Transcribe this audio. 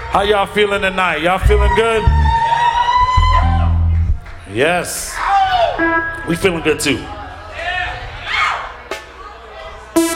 How y'all feeling tonight? Y'all feeling good? Yes. We feeling good too.